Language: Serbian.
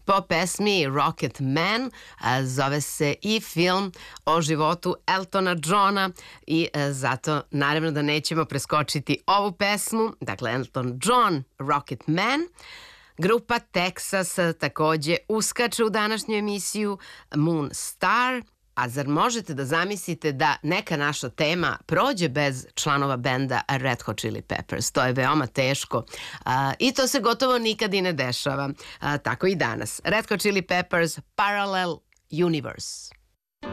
po pesmi Rocket Man, zove se i film o životu Eltona Johna i zato naravno da nećemo preskočiti ovu pesmu, dakle Elton John, Rocket Man. Grupa Texas takođe uskače u današnju emisiju Moon Star. A zar možete da zamislite da neka naša tema prođe bez članova benda Red Hot Chili Peppers? To je veoma teško i to se gotovo nikad i ne dešava. Tako i danas. Red Hot Chili Peppers, Parallel Universe.